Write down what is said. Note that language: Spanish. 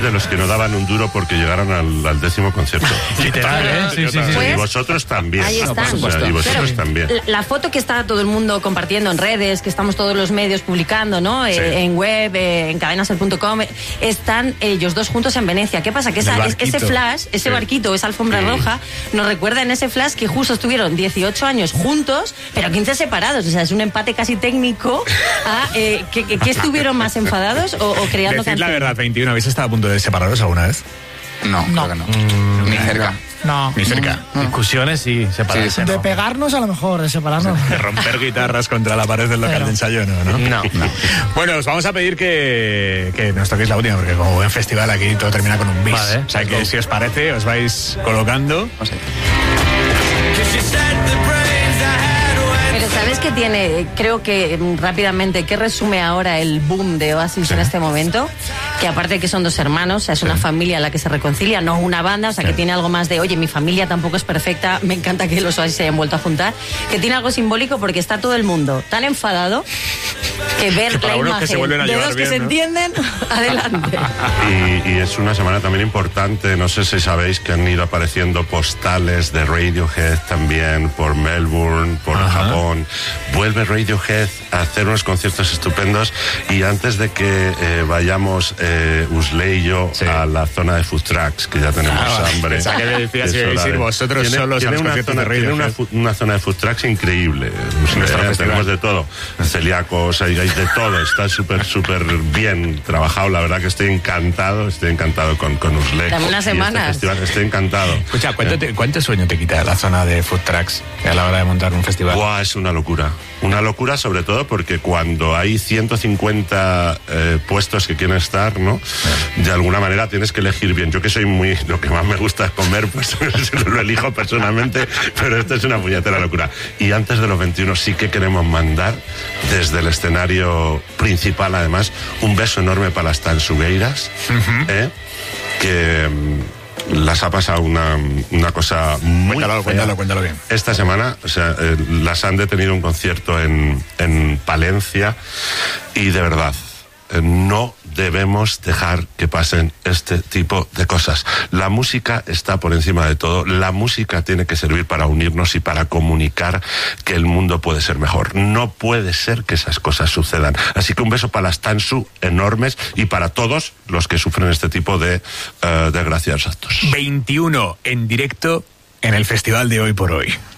de los que no daban un duro porque llegaron al 10º concierto. Literal, Sí. Y vosotros también. Ahí están. Y vosotros también. La foto que está todo el mundo compartiendo en redes, que estamos todos los medios publicando, ¿no? En web, en cadenaser.com, están ellos dos juntos en Venecia. ¿Qué pasa? Que ese flash, ese barquito, esa alfombra roja, nos recuerda en ese flash que justo estuvieron 18 años juntos, pero 15 separados. O sea, es un empate casi técnico a que estuvieron más enfadados o creando Decid canciones. la verdad, 21, ¿habéis estado a punto de separaros alguna vez? No, creo que no. Ni cerca. No. Ni cerca. Discusiones y separarse. Sí, ¿no? de Pegarnos a lo mejor, de separarnos. De romper guitarras contra la pared del local de ensayo, ¿no? No. Bueno, os vamos a pedir que nos toquéis la última, porque como buen festival aquí todo termina con un bis. Vale. O sea que si os parece, os vais colocando. No sé. Pero ¿sabes qué tiene? Creo que rápidamente, ¿qué resume ahora el boom de Oasis en este momento? Que aparte que son dos hermanos, o sea, es una familia en la que se reconcilia, no una banda, o sea, que tiene algo más de, oye, mi familia tampoco es perfecta, me encanta que los Oasis se hayan vuelto a juntar, que tiene algo simbólico porque está todo el mundo tan enfadado que ver para la unos que se imagen vuelven a de llevar dos que bien, se ¿no? entienden, adelante. Y es una semana también importante. No sé si sabéis que han ido apareciendo postales de Radiohead también por Melbourne, por Japón. Vuelve Radiohead a hacer unos conciertos estupendos, y antes de que vayamos Usley y yo a la zona de food trucks, que ya tenemos hambre. Pensaba que me decías que Es ibais a ir hora de- vosotros solos a los una conciertos zona, de Radiohead. una zona de food trucks increíble. Nuestro festival. Tenemos de todo. Celíacos, hay de todo. Está súper bien trabajado. La verdad que estoy encantado con Usley. Dame unas Y este semanas. festival, estoy encantado. Escucha, ¿cuánto sueño te quita la zona de food trucks a la hora de montar un festival? Buah, es una locura. Una locura, sobre todo porque cuando hay 150 puestos que quieren estar, ¿no? De alguna manera tienes que elegir bien. Yo que soy lo que más me gusta es comer, pues lo elijo personalmente, pero esto es una puñetera locura. Y antes de los 21 sí que queremos mandar desde el escenario principal, además, un beso enorme para las Tansugueiras, que las ha pasado una cosa muy fea. Cuéntalo bien. Esta semana, o sea, las han detenido un concierto en Palencia, y de verdad, no debemos dejar que pasen este tipo de cosas. La música está por encima de todo. La música tiene que servir para unirnos y para comunicar que el mundo puede ser mejor. No puede ser que esas cosas sucedan. Así que un beso para las Tansu enormes y para todos los que sufren este tipo de desgraciados actos. 21 en directo en el festival de Hoy por Hoy.